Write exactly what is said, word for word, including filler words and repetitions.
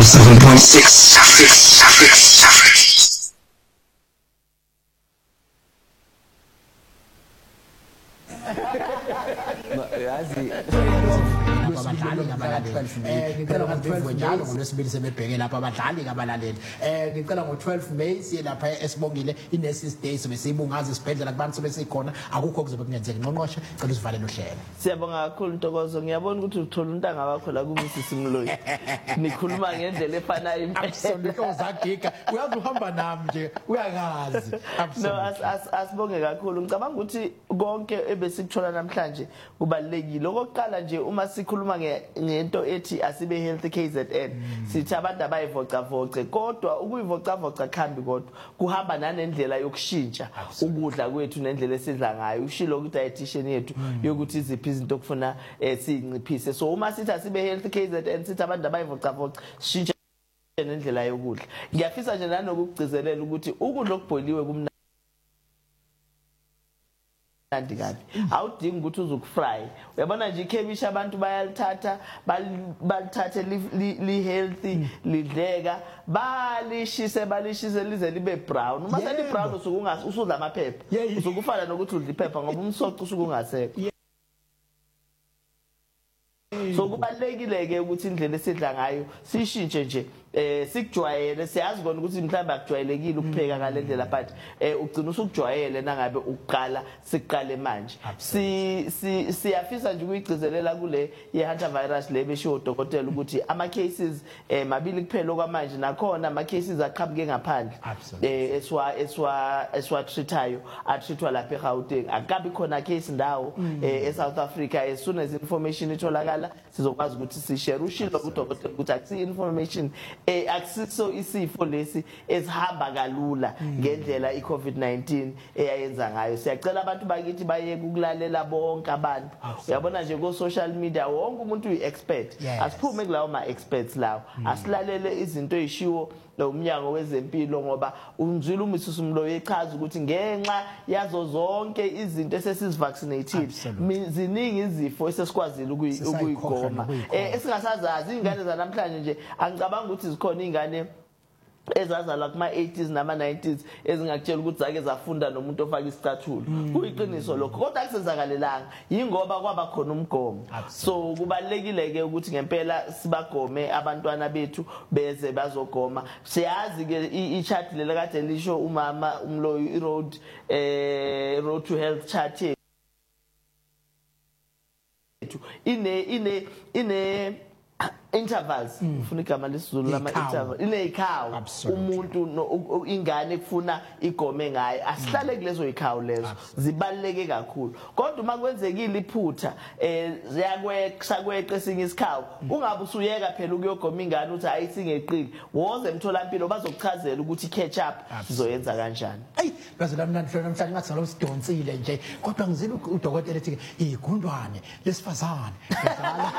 ninety-seven point six. yazi abadlali ngabalaleli eh ngicela ngo-twelve njalo ngolwesibili sebebheke lapha abadlali ngabalaleli eh ngicela ngo-twelve May siye lapha esibongile i-Nurses Day sobe siyibungaza isibhedlela kubantu sobe sikhona akukho kuzobe kungenzeki ngqongqoshe cela usivalele uhlelo. Siyabonga kakhulu Ntokozo, ngiyabona ukuthi uthola untanga wakho la kuMsisi Mloyi nikhuluma ngendlela efanayo impela uzagiga uyazi uhamba nami nje uyakazi. No, asibonge kakhulu ngicabanga ukuthi konke ebesikuthola namhlanje kubalekile. Okokuqala nje uma sikhuluma ngento ethi asibe healthy K Z N sithi abantu abayivocavoce, kodwa ukuyivocavoca khambi kodwa kuhamba nanendlela yokushintsha ukudla kwethu nendlela esidla ngayo. Ushilo ukuthi dietitian yethu yokuthi iziphi izinto okufuna sinciphise. So uma sithi asibe healthy K Z N sithi abantu abayivocavoce shintsha nendlela yokudla. Ngiyafisa nje nanokugcizelela ukuthi ukudla okubholiwe kumna kanti kabi awudingi ukuthi uzukufry. Uyabona nje ikhebishi abantu bayalithatha balithathe li healthy lidleka balishise balishise lize libe brown. Uma seli brown usuku ungasi usudla amaphepha usukufana nokuthi udla iphepha ngoba umsoco usuku ungasekho. So kubalekile ke ukuthi indlela esidla ngayo sishintshe nje eh sikujwayele. Siyazi kona ukuthi mhlawumbe akujwayelekile ukupheka ngale ndlela but eh ugcina usukujwayele nangabe uqala siqale manje. Si siyafisa nje ukuyigcizelela kule ye Hunter virus le beshiwo dokotela ukuthi ama cases eh mabili kuphela kwamanje nakhona ama cases aqhabuke ngaphandle eh eswa eswa eswa treatayo atreatwa lapha eGauteng. Akabi khona case ndawo eh eSouth Africa. As soon as information itholakala sizokwazi ukuthi sishare ushilo kudokotela ukuthi akusi information eh akusiso isifo lesi esihamba kalula ngendlela iCovid nineteen eyayenza ngayo. Siyacela abantu bakithi baye ukulalela bonke abantu. Uyabona nje ku social media wonke umuntu uyi-expert. Asiphume kulawo ma-experts lawo asilalele izinto ezishiwo umnyango wezempilo ngoba unzwile uMsisi Mloyi echaza ukuthi ngenxa yazo zonke izinto esesivaccinated ziningi izifo esesikwazile ukuyigoma eh esingasazazi. Ingane zanamhlanje nje angicabanga ukuthi zikhona ingane ezazalwa kuma eighties nama nineties ezingakutshela ukuthi zake zafunda nomuntu ofaka isicathulo. Kuyiqiniso lokho kodwa akusezakalelanga yingoba kwaba khona umgomo. So kubalekile ke ukuthi ngempela sibagome abantwana bethu beze bazogoma. Siyazi ke i-chart lela kade lisho umama uMloyi i-road eh road to health chart yethu ine ine ine intervals ufuna igama lesizulu lama interval ineyikhawu umuntu ingane kufuna igome ngayo asihlale kulezo ikhawu lezo zibaleke kakhulu. Kodwa uma kwenzekile iphutha eh ziyakweqa kweqa esinye isikhawu ungabe usuyeka phela ukuyogoma ingane uthi ayisingeqile woze emtholampilo bazokuchazela ukuthi catch up sizoyenza kanjani. Hey baze lamnandi namhlanje ngathi salo sidonsile nje kodwa ngizile udokotela ethi igundwane lesifazane